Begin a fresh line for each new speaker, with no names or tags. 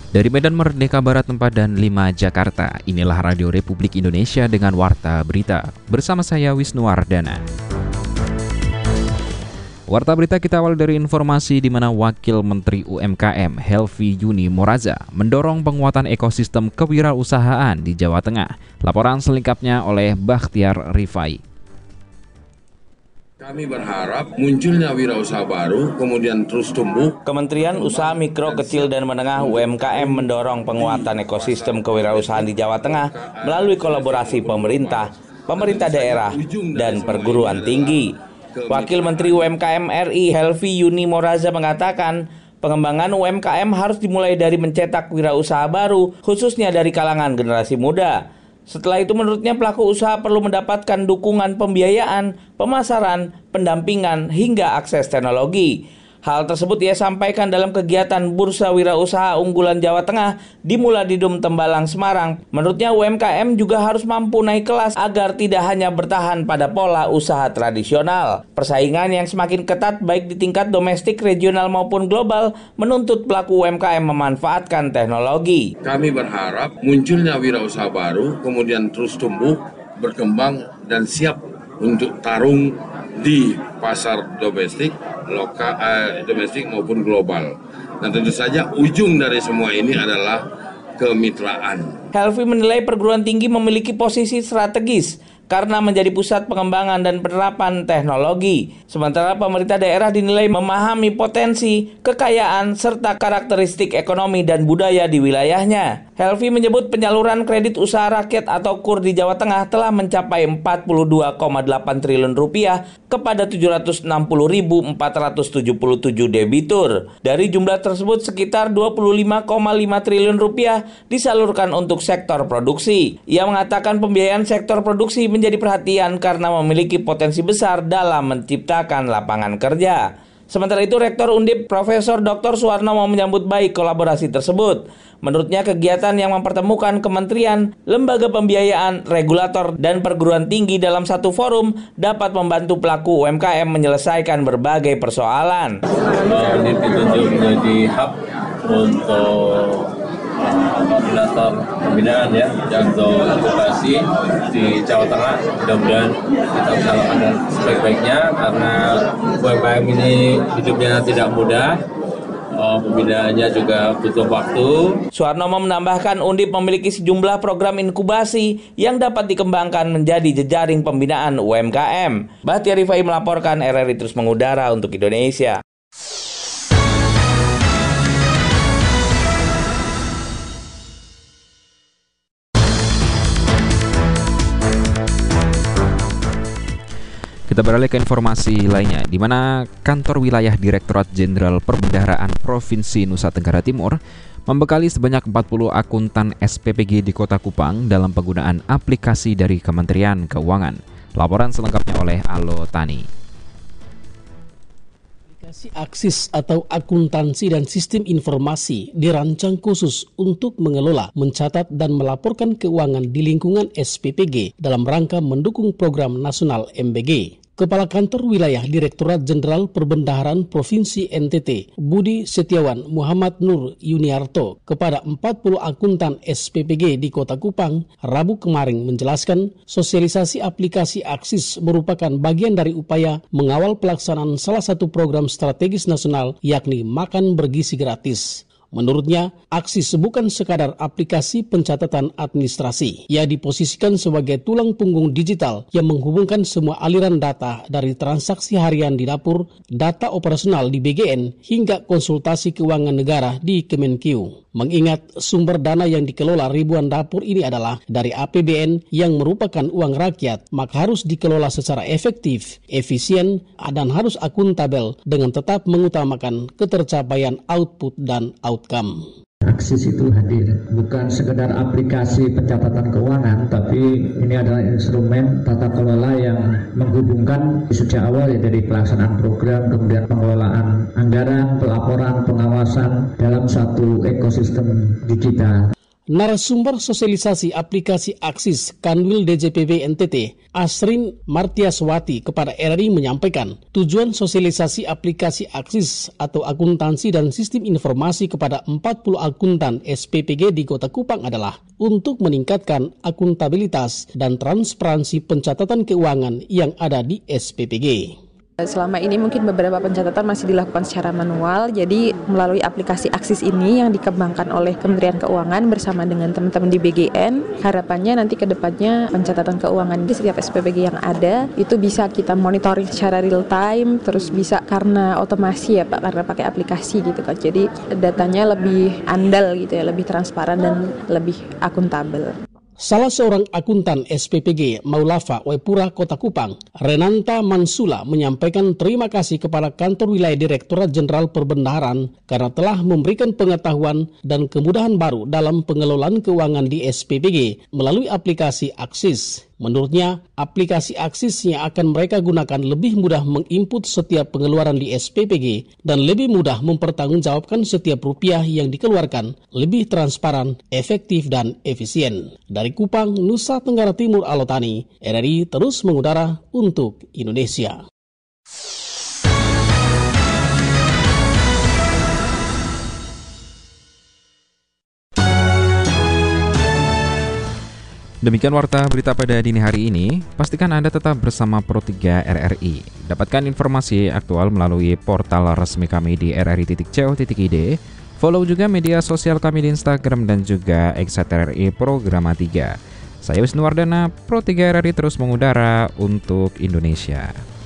Dari Medan Merdeka Barat 4 dan 5 Jakarta, inilah Radio Republik Indonesia dengan Warta Berita. Bersama saya Wisnu Wardana. Warta Berita kita awal dari informasi di mana Wakil Menteri UMKM Helvi Yuni Moraza mendorong penguatan ekosistem kewirausahaan di Jawa Tengah. Laporan selengkapnya oleh Bakhtiar Rifai.
Kami berharap munculnya wirausaha baru, kemudian terus tumbuh.
Kementerian Usaha Mikro, Kecil, dan Menengah UMKM mendorong penguatan ekosistem kewirausahaan di Jawa Tengah melalui kolaborasi pemerintah daerah, dan perguruan tinggi. Wakil Menteri UMKM RI Helvi Yuni Moraza mengatakan, pengembangan UMKM harus dimulai dari mencetak wirausaha baru, khususnya dari kalangan generasi muda. Setelah itu menurutnya pelaku usaha perlu mendapatkan dukungan pembiayaan, pemasaran, pendampingan, hingga akses teknologi. Hal tersebut ia sampaikan dalam kegiatan Bursa Wirausaha Unggulan Jawa Tengah di Muladidum Tembalang, Semarang. Menurutnya UMKM juga harus mampu naik kelas agar tidak hanya bertahan pada pola usaha tradisional. Persaingan yang semakin ketat baik di tingkat domestik, regional maupun global menuntut pelaku UMKM memanfaatkan teknologi.
Kami berharap munculnya wirausaha baru, kemudian terus tumbuh, berkembang, dan siap untuk tarung di pasar domestik, domestik maupun global. Dan tentu saja ujung dari semua ini adalah kemitraan.
Helvi menilai perguruan tinggi memiliki posisi strategis karena menjadi pusat pengembangan dan penerapan teknologi. Sementara pemerintah daerah dinilai memahami potensi, kekayaan, serta karakteristik ekonomi dan budaya di wilayahnya. Helvi menyebut penyaluran kredit usaha rakyat atau KUR di Jawa Tengah telah mencapai 42,8 triliun rupiah kepada 760.477 debitur. Dari jumlah tersebut sekitar 25,5 triliun rupiah disalurkan untuk sektor produksi. Ia mengatakan pembiayaan sektor produksi menjadi perhatian karena memiliki potensi besar dalam menciptakan lapangan kerja. Sementara itu, Rektor Undip Profesor Dr. Suwarnomo menyambut baik kolaborasi tersebut. Menurutnya, kegiatan yang mempertemukan kementerian, lembaga pembiayaan, regulator, dan perguruan tinggi dalam satu forum dapat membantu pelaku UMKM menyelesaikan berbagai persoalan.
Undip ditunjuk menjadi hub untuk koordinator pembinaan untuk edukasi di Jawa Tengah. Mudah-mudahan kita bisa lakukan sebaik-baiknya karena UMKM ini hidupnya tidak mudah. Pembinaannya juga butuh waktu.
Suwarnomo menambahkan Undip memiliki sejumlah program inkubasi yang dapat dikembangkan menjadi jejaring pembinaan UMKM. Bakhtiar Rifai melaporkan, RRI terus mengudara untuk Indonesia.
Kita beralih ke informasi lainnya, di mana kantor wilayah Direktorat Jenderal Perbendaharaan Provinsi Nusa Tenggara Timur membekali sebanyak 40 akuntan SPPG di Kota Kupang dalam penggunaan aplikasi dari Kementerian Keuangan. Laporan selengkapnya oleh Alo Tani.
Aplikasi Aksis atau akuntansi dan sistem informasi dirancang khusus untuk mengelola, mencatat, dan melaporkan keuangan di lingkungan SPPG dalam rangka mendukung program nasional MBG. Kepala Kantor Wilayah Direktorat Jenderal Perbendaharaan Provinsi NTT, Budi Setiawan Muhammad Nur Yuniarto, kepada 40 akuntan SPPG di Kota Kupang, Rabu kemarin menjelaskan sosialisasi aplikasi Aksis merupakan bagian dari upaya mengawal pelaksanaan salah satu program strategis nasional, yakni Makan Bergizi Gratis. Menurutnya, Aksis bukan sekadar aplikasi pencatatan administrasi. Ia diposisikan sebagai tulang punggung digital yang menghubungkan semua aliran data dari transaksi harian di dapur, data operasional di BGN, hingga konsultasi keuangan negara di Kemenkeu. Mengingat sumber dana yang dikelola ribuan dapur ini adalah dari APBN yang merupakan uang rakyat, maka harus dikelola secara efektif, efisien, dan harus akuntabel dengan tetap mengutamakan ketercapaian output dan outcome.
Aksis itu hadir bukan sekedar aplikasi pencatatan keuangan, tapi ini adalah instrumen tata kelola yang menghubungkan sejak awal dari pelaksanaan program, kemudian pengelolaan anggaran, pelaporan, pengawasan dalam satu ekosistem digital.
Narasumber sosialisasi aplikasi Aksis Kanwil DJPB NTT, Asrin Martiaswati kepada RRI menyampaikan, tujuan sosialisasi aplikasi Aksis atau akuntansi dan sistem informasi kepada 40 akuntan SPPG di Kota Kupang adalah untuk meningkatkan akuntabilitas dan transparansi pencatatan keuangan yang ada di SPPG.
Selama ini mungkin beberapa pencatatan masih dilakukan secara manual, jadi melalui aplikasi Aksis ini yang dikembangkan oleh Kementerian Keuangan bersama dengan teman-teman di BGN, harapannya nanti ke depannya pencatatan keuangan di setiap SPPG yang ada itu bisa kita monitoring secara real time, terus bisa karena otomasi ya Pak, karena pakai aplikasi gitu kan, jadi datanya lebih andal gitu ya, lebih transparan dan lebih akuntabel.
Salah seorang akuntan SPPG Maulafa Waipura Kota Kupang, Renanta Mansula menyampaikan terima kasih kepada Kantor Wilayah Direktorat Jenderal Perbendaharaan karena telah memberikan pengetahuan dan kemudahan baru dalam pengelolaan keuangan di SPPG melalui aplikasi Aksis. Menurutnya, aplikasi Aksis yang akan mereka gunakan lebih mudah menginput setiap pengeluaran di SPPG dan lebih mudah mempertanggungjawabkan setiap rupiah yang dikeluarkan, lebih transparan, efektif, dan efisien. Dari Kupang, Nusa Tenggara Timur, Alotani, RRI terus mengudara untuk Indonesia.
Demikian warta berita pada dini hari ini. Pastikan Anda tetap bersama Pro3 RRI. Dapatkan informasi aktual melalui portal resmi kami di rri.co.id. Follow juga media sosial kami di Instagram dan juga @RRI Programa 3. Saya Wisnu Wardana, Pro3 RRI terus mengudara untuk Indonesia.